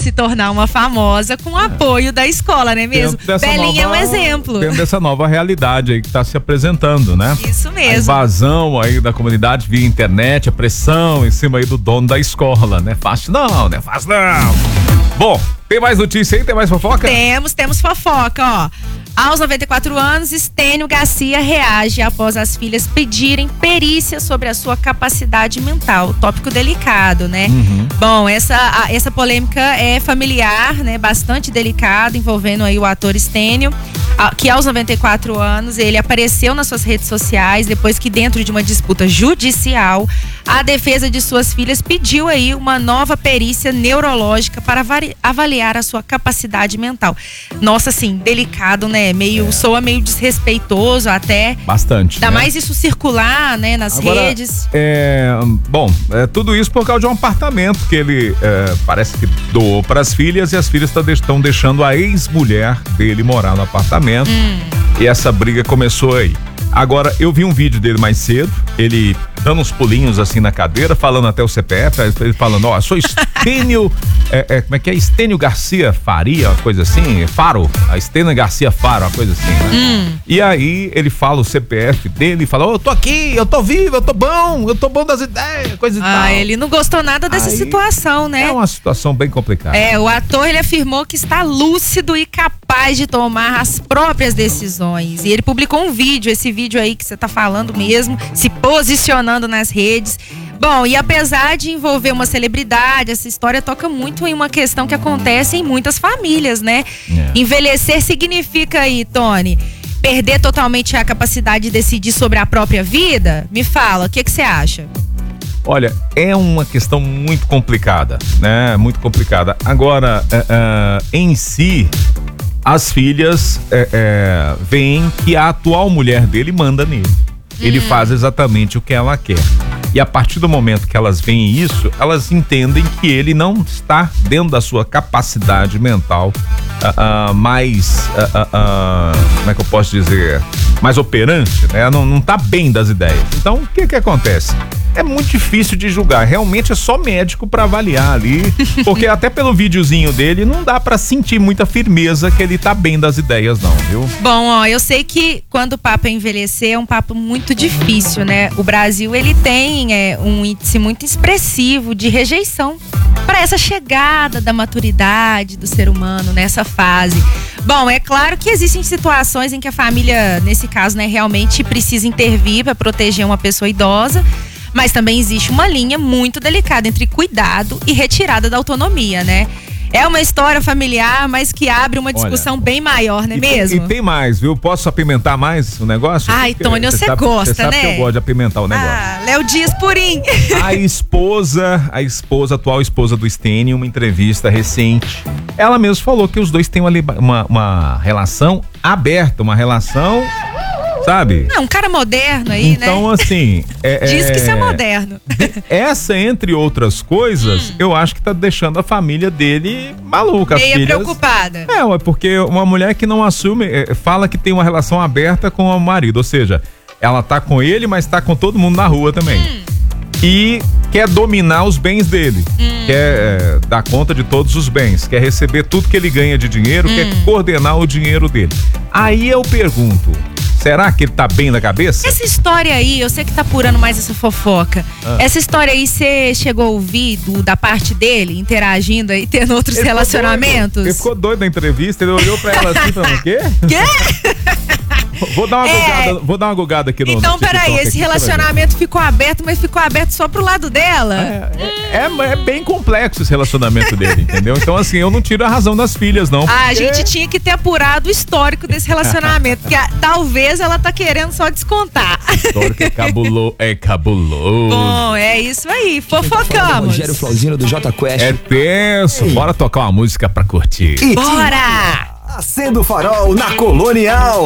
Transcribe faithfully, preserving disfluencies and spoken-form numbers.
se tornar uma famosa com o apoio da escola, não é mesmo? Belinha é um exemplo. Dentro dessa nova realidade aí que está se apresentando, né? Isso mesmo. A invasão aí da comunidade via internet, a pressão em cima aí do dono da escola, né? Fácil não, não é fácil não. Bom, tem mais notícia aí? Tem mais fofoca? Temos, temos fofoca, ó. Aos noventa e quatro anos, Estênio Garcia reage após as filhas pedirem perícia sobre a sua capacidade mental. Tópico delicado, né? Uhum. Bom, essa, a, essa polêmica é familiar, né? Bastante delicado, envolvendo aí o ator Estênio, a, que aos noventa e quatro anos, ele apareceu nas suas redes sociais depois que, dentro de uma disputa judicial, a defesa de suas filhas pediu aí uma nova perícia neurológica para avaliar a sua capacidade mental. Nossa, assim, delicado, né? Meio, é. Soa meio desrespeitoso até. Bastante. Ainda né? mais isso circular, né, nas Agora, redes. É, bom, é tudo isso por causa de um apartamento que ele é, parece que doou para as filhas e as filhas estão deixando a ex-mulher dele morar no apartamento. Hum. E essa briga começou aí. Agora, eu vi um vídeo dele mais cedo, ele dando uns pulinhos assim na cadeira, falando até o C P F, ele falando, ó, sou Estênio, é, é, como é que é? Estênio Garcia Faria, uma coisa assim, Faro, a Estênio Garcia Faro, uma coisa assim, né? Hum. E aí, ele fala o C P F dele, fala, oh, eu tô aqui, eu tô vivo, eu tô bom, eu tô bom das ideias, coisa e ah, tal. Ah, ele não gostou nada dessa aí, situação, né? É uma situação bem complicada. É, o ator, ele afirmou que está lúcido e capaz de tomar as próprias decisões. E ele publicou um vídeo, esse vídeo aí que você tá falando mesmo, se posicionando nas redes. Bom, e apesar de envolver uma celebridade, essa história toca muito em uma questão que acontece em muitas famílias, né? É. Envelhecer significa aí, Tony, perder totalmente a capacidade de decidir sobre a própria vida? Me fala, o que que você acha? Olha, é uma questão muito complicada, né? Muito complicada. Agora, uh, uh, em si, as filhas é, é, veem que a atual mulher dele manda nele. Ele hum. faz exatamente o que ela quer. E a partir do momento que elas veem isso, elas entendem que ele não está dentro da sua capacidade mental uh, uh, mais, uh, uh, uh, como é que eu posso dizer, mais operante, né? Não, não tá bem das ideias. Então, o que que acontece? É muito difícil de julgar, realmente é só médico pra avaliar ali, porque até pelo videozinho dele não dá pra sentir muita firmeza que ele tá bem das ideias não, viu? Bom, ó, eu sei que quando o papo é envelhecer é um papo muito difícil, né? O Brasil, ele tem é, um índice muito expressivo de rejeição para essa chegada da maturidade do ser humano nessa fase. Bom, é claro que existem situações em que a família, nesse caso, né, realmente precisa intervir para proteger uma pessoa idosa. Mas também existe uma linha muito delicada entre cuidado e retirada da autonomia, né? É uma história familiar, mas que abre uma discussão Olha, bem maior, não é e mesmo? Tem, e tem mais, viu? Posso apimentar mais o negócio? Ai, Tony, você, sabe, gosta, você sabe né? que eu gosto de apimentar o negócio. Ah, Léo Dias Purim. A esposa, a esposa, a atual esposa do Estênio, em uma entrevista recente, ela mesma falou que os dois têm uma, uma, uma relação aberta, uma relação... Sabe? É um cara moderno aí, então, né? Então, assim... É, Diz que isso é moderno. Essa, entre outras coisas, hum. eu acho que tá deixando a família dele maluca. Meia filhas, preocupada. É, é porque uma mulher que não assume, é, fala que tem uma relação aberta com o marido. Ou seja, ela tá com ele, mas tá com todo mundo na rua também. Hum. E quer dominar os bens dele. Hum. Quer é, dar conta de todos os bens. Quer receber tudo que ele ganha de dinheiro. Hum. Quer coordenar o dinheiro dele. Aí eu pergunto... Será que ele tá bem na cabeça? Essa história aí, eu sei que tá apurando mais essa fofoca. Ah. Essa história aí, você chegou a ouvir do, da parte dele, interagindo aí, tendo outros ele relacionamentos? Ele ficou doido na entrevista, ele olhou pra ela assim e falou, o quê? Quê? Vou dar uma é... gugada, vou dar uma gugada aqui no Então, no peraí, esse relacionamento ficou aberto, mas ficou aberto só pro lado dela? É, é, é, é bem complexo esse relacionamento dele, entendeu? Então, assim, eu não tiro a razão das filhas, não. Ah, porque... a gente tinha que ter apurado o histórico desse relacionamento, porque a, talvez ela tá querendo só descontar. O histórico é cabuloso. É cabuloso. Bom, é isso aí, fofocamos. Rogério Flauzino do J Quest. É tenso, bora tocar uma música pra curtir. Bora! Acenda o farol na Colonial.